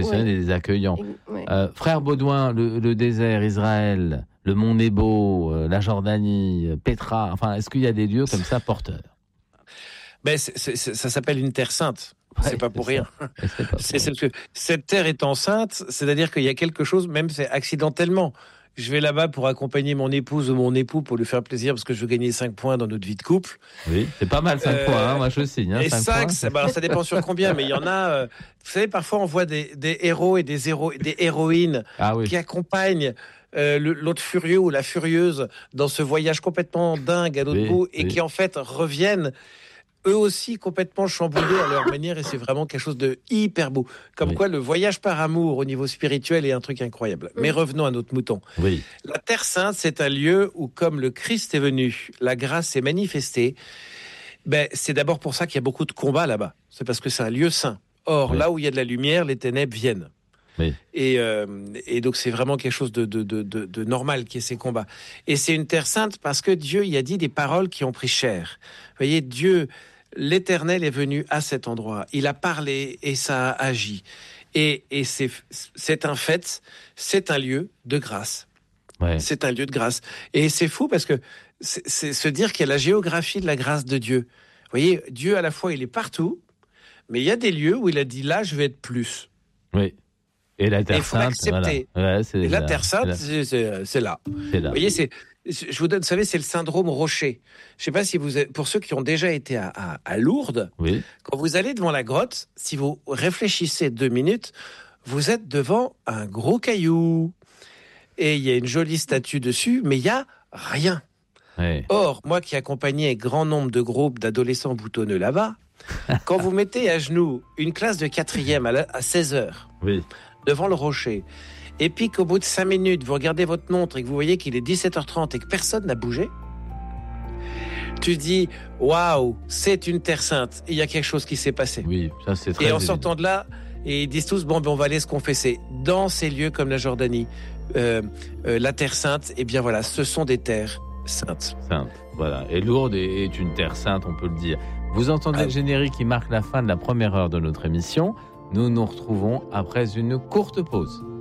et des accueillants. Ouais. Frère Baudouin, le désert, Israël, le Mont Nebo, la Jordanie, Petra, enfin, est-ce qu'il y a des lieux comme ça porteurs? Ça s'appelle une terre sainte. C'est pas pour rien. C'est parce que cette terre étant sainte, c'est-à-dire qu'il y a quelque chose, même c'est accidentellement. Je vais là-bas pour accompagner mon épouse ou mon époux pour lui faire plaisir parce que je veux gagner 5 points dans notre vie de couple. Oui, c'est pas mal 5 points, moi je signe. Et 5, ça dépend sur combien, mais il y en a. Vous savez, parfois on voit des héros et des héroïnes qui accompagnent l'autre furieux ou la furieuse dans ce voyage complètement dingue à l'autre bout et qui en fait reviennent eux aussi complètement chamboulés à leur manière, et c'est vraiment quelque chose de hyper beau. Comme quoi le voyage par amour au niveau spirituel est un truc incroyable. Mais revenons à notre mouton. Oui. La Terre Sainte, c'est un lieu où, comme le Christ est venu, la grâce s'est manifestée. C'est d'abord pour ça qu'il y a beaucoup de combats là-bas. C'est parce que c'est un lieu saint. Or, là où il y a de la lumière, les ténèbres viennent. Oui. Et donc c'est vraiment quelque chose de normal qu'il y ait ces combats. Et c'est une terre sainte parce que Dieu y a dit des paroles qui ont pris chair. Vous voyez, Dieu, l'Éternel est venu à cet endroit. Il a parlé et ça a agi. Et c'est un fait, c'est un lieu de grâce. Ouais. C'est un lieu de grâce. Et c'est fou parce que c'est se dire qu'il y a la géographie de la grâce de Dieu. Vous voyez, Dieu à la fois il est partout, mais il y a des lieux où il a dit là je vais être plus. Oui. Et la Terre Sainte, voilà. Et la Terre Sainte, c'est là. C'est là. Vous voyez, je vous donne, vous savez, c'est le syndrome Rocher. Je ne sais pas si pour ceux qui ont déjà été à Lourdes, quand vous allez devant la grotte, si vous réfléchissez 2 minutes, vous êtes devant un gros caillou. Et il y a une jolie statue dessus, mais il n'y a rien. Ouais. Or, moi qui accompagnais grand nombre de groupes d'adolescents boutonneux là-bas, quand vous mettez à genoux une classe de 4e à 16h, devant le rocher, et puis qu'au bout de 5 minutes, vous regardez votre montre et que vous voyez qu'il est 17h30 et que personne n'a bougé, tu dis, waouh, c'est une terre sainte. Et il y a quelque chose qui s'est passé. Oui, ça c'est très Et en sortant de là, et ils disent tous, on va aller se confesser. Dans ces lieux comme la Jordanie, la terre sainte, et bien voilà, ce sont des terres saintes. Voilà. Et Lourdes est une terre sainte, on peut le dire. Vous entendez le générique qui marque la fin de la première heure de notre émission. Nous nous retrouvons après une courte pause.